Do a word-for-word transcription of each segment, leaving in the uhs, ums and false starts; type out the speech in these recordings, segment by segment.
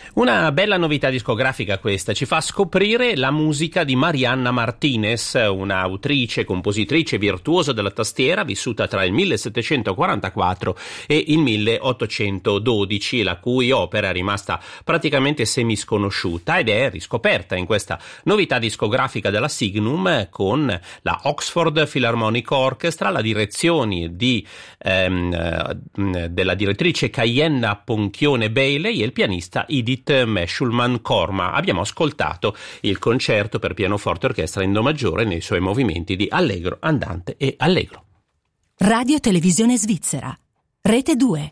Una bella novità discografica questa, ci fa scoprire la musica di Marianna Martinez, un'autrice, compositrice virtuosa della tastiera vissuta tra il millesettecentoquarantaquattro e il milleottocentododici, la cui opera è rimasta praticamente semisconosciuta ed è riscoperta in questa novità discografica della Signum con la Oxford Philharmonic Orchestra, la direzione di, ehm, della direttrice Cayenna Ponchione Bailey e il pianista Edith Messulman Korma. Abbiamo ascoltato il concerto per pianoforte e orchestra in do maggiore nei suoi movimenti di allegro, andante e allegro. Radio Televisione Svizzera, Rete due.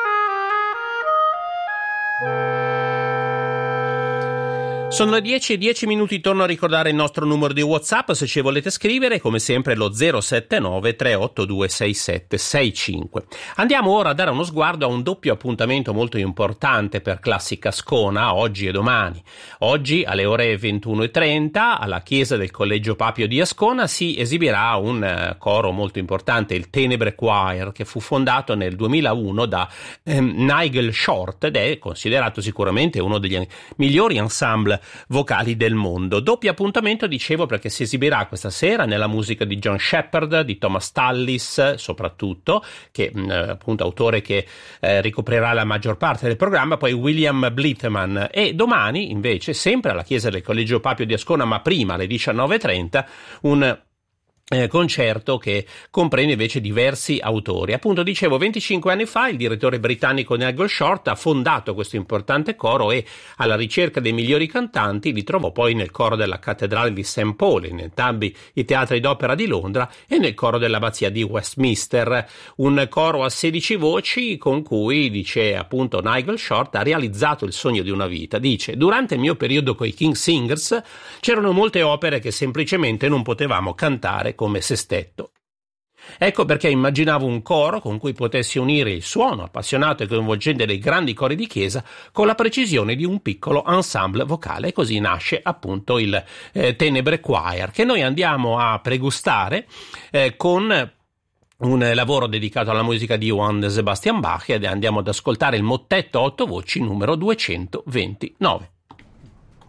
Sono le dieci e dieci minuti, torno a ricordare il nostro numero di WhatsApp, se ci volete scrivere, come sempre lo zero sette nove tre otto due sei sette sei cinque. Andiamo ora a dare uno sguardo a un doppio appuntamento molto importante per Classica Ascona, oggi e domani. Oggi alle ore ventuno e trenta alla chiesa del Collegio Papio di Ascona si esibirà un coro molto importante, il Tenebre Choir, che fu fondato nel duemilauno da ehm, Nigel Short ed è considerato sicuramente uno degli migliori ensemble vocali del mondo. Doppio appuntamento, dicevo, perché si esibirà questa sera nella musica di John Shepherd, di Thomas Tallis soprattutto, che mh, appunto autore che eh, ricoprirà la maggior parte del programma, poi William Blithman, e domani invece sempre alla chiesa del Collegio Papio di Ascona, ma prima alle diciannove e trenta, un Eh, concerto che comprende invece diversi autori. Appunto, dicevo, venticinque anni fa il direttore britannico Nigel Short ha fondato questo importante coro e, alla ricerca dei migliori cantanti, li trovò poi nel coro della cattedrale di Saint Paul, in entrambi i teatri d'opera di Londra, e nel coro dell'abbazia di Westminster, un coro a sedici voci con cui, dice appunto Nigel Short, ha realizzato il sogno di una vita. Dice: durante il mio periodo coi King Singers c'erano molte opere che semplicemente non potevamo cantare come sestetto. Ecco perché immaginavo un coro con cui potessi unire il suono appassionato e coinvolgente dei grandi cori di chiesa con la precisione di un piccolo ensemble vocale, e così nasce appunto il eh, Tenebre Choir, che noi andiamo a pregustare eh, con un lavoro dedicato alla musica di Johann Sebastian Bach, ed andiamo ad ascoltare il mottetto a otto voci numero duecentoventinove.